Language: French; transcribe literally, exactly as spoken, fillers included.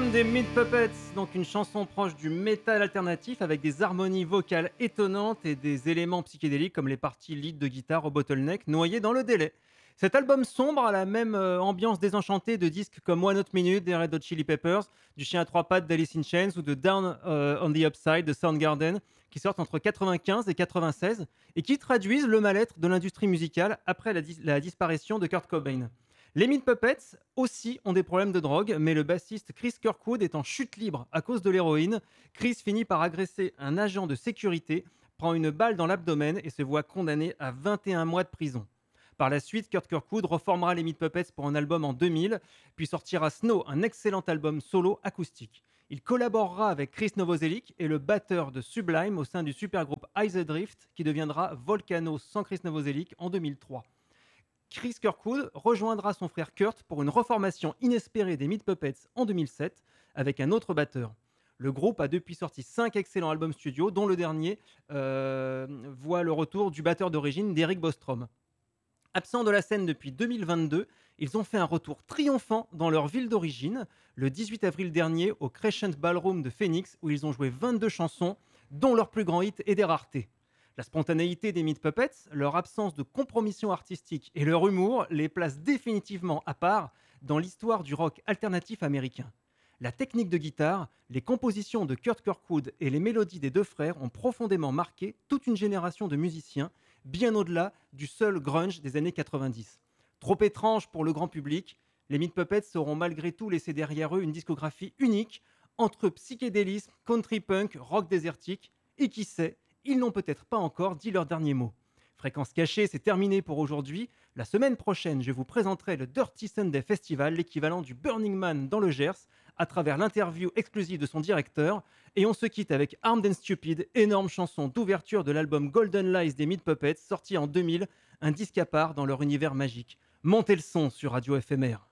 Theme des Meat Puppets, donc une chanson proche du métal alternatif avec des harmonies vocales étonnantes et des éléments psychédéliques comme les parties lead de guitare au bottleneck noyées dans le délai. Cet album sombre a la même euh, ambiance désenchantée de disques comme One Hot Minute des Red Hot Chili Peppers, du Chien à trois pattes d'Alice in Chains ou de Down euh, on the Upside de Soundgarden, qui sortent entre quatre-vingt-quinze et quatre-vingt-seize et qui traduisent le mal-être de l'industrie musicale après la, dis- la disparition de Kurt Cobain. Les Meat Puppets aussi ont des problèmes de drogue, mais le bassiste Chris Kirkwood est en chute libre à cause de l'héroïne. Chris finit par agresser un agent de sécurité, prend une balle dans l'abdomen et se voit condamné à vingt et un mois de prison. Par la suite, Kurt Kirkwood reformera les Meat Puppets pour un album en deux mille, puis sortira Snow, un excellent album solo acoustique. Il collaborera avec Chris Novoselic et le batteur de Sublime au sein du supergroupe Ice Drift, qui deviendra Volcano sans Chris Novoselic en deux mille trois. Chris Kirkwood rejoindra son frère Kurt pour une reformation inespérée des Meat Puppets en deux mille sept avec un autre batteur. Le groupe a depuis sorti cinq excellents albums studio, dont le dernier euh, voit le retour du batteur d'origine d'Eric Bostrom. Absents de la scène depuis deux mille vingt-deux, ils ont fait un retour triomphant dans leur ville d'origine, le dix-huit avril dernier au Crescent Ballroom de Phoenix, où ils ont joué vingt-deux chansons, dont leur plus grand hit et des raretés. La spontanéité des Meat Puppets, leur absence de compromission artistique et leur humour les placent définitivement à part dans l'histoire du rock alternatif américain. La technique de guitare, les compositions de Kurt Kirkwood et les mélodies des deux frères ont profondément marqué toute une génération de musiciens, bien au-delà du seul grunge des années quatre-vingt-dix. Trop étrange pour le grand public, les Meat Puppets sauront malgré tout laisser derrière eux une discographie unique entre psychédélisme, country punk, rock désertique et qui sait, ils n'ont peut-être pas encore dit leur dernier mot. Fréquence cachée, c'est terminé pour aujourd'hui. La semaine prochaine, je vous présenterai le Dirty Sunday Festival, l'équivalent du Burning Man dans le Gers, à travers l'interview exclusive de son directeur. Et on se quitte avec Armed and Stupid, énorme chanson d'ouverture de l'album Golden Lies des Meat Puppets, sorti en deux mille, un disque à part dans leur univers magique. Montez le son sur Radio F M R.